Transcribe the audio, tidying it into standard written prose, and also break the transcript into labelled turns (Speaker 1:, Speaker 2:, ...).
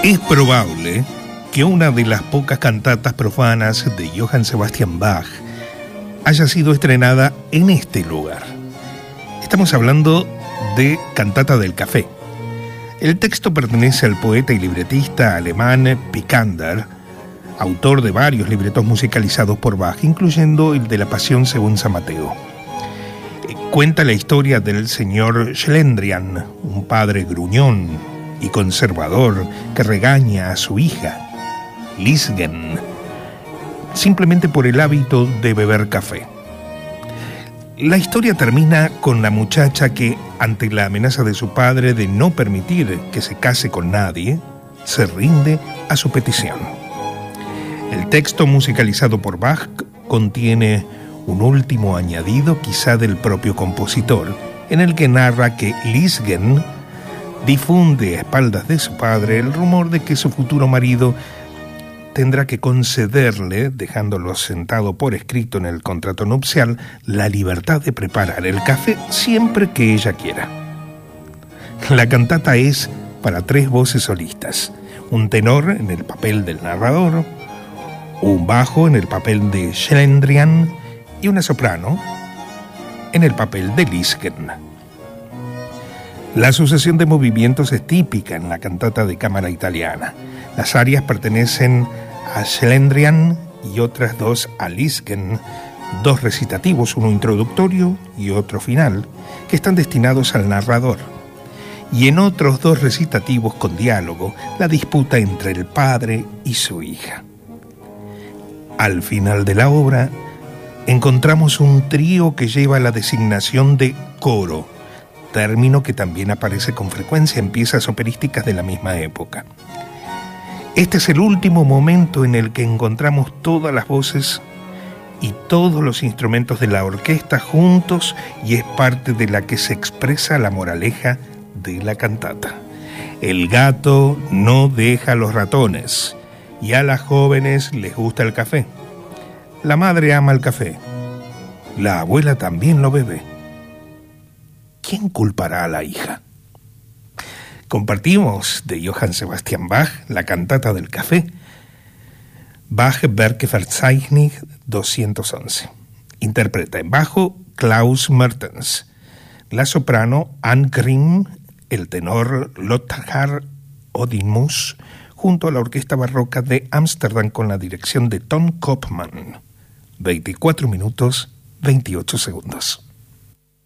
Speaker 1: Es probable que una de las pocas cantatas profanas de Johann Sebastian Bach haya sido estrenada en este lugar. Estamos hablando de Cantata del Café. El texto pertenece al poeta y libretista alemán Picander, autor de varios libretos musicalizados por Bach, incluyendo el de La Pasión según San Mateo. Cuenta la historia del señor Schlendrian, un padre gruñón y conservador que regaña a su hija, Lisgen, simplemente por el hábito de beber café. La historia termina con la muchacha que, ante la amenaza de su padre de no permitir que se case con nadie, se rinde a su petición. El texto musicalizado por Bach contiene un último añadido, quizá del propio compositor, en el que narra que Lisgen difunde a espaldas de su padre el rumor de que su futuro marido tendrá que concederle, dejándolo sentado por escrito en el contrato nupcial, la libertad de preparar el café siempre que ella quiera. La cantata es para 3 voces solistas: un tenor en el papel del narrador, un bajo en el papel de Schlendrian y una soprano en el papel de Lisgen. La sucesión de movimientos es típica en la cantata de cámara italiana. Las arias pertenecen a Schlendrian y otras 2 a Lisgen, 2 recitativos, uno introductorio y otro final, que están destinados al narrador. Y en otros 2 recitativos con diálogo, la disputa entre el padre y su hija. Al final de la obra, encontramos un trío que lleva la designación de coro, término que también aparece con frecuencia en piezas operísticas de la misma época. Este es el último momento en el que encontramos todas las voces y todos los instrumentos de la orquesta juntos, y es parte de la que se expresa la moraleja de la cantata. El gato no deja a los ratones, y a las jóvenes les gusta el café. La madre ama el café. La abuela también lo bebe. ¿Quién culpará a la hija? Compartimos de Johann Sebastian Bach la cantata del café, Bach Werkverzeichnis 211. Interpreta en bajo Klaus Mertens, la soprano Anne Grimm, el tenor Lothar Odinmus, junto a la Orquesta Barroca de Ámsterdam con la dirección de Tom Kopman. 24 minutos, 28 segundos.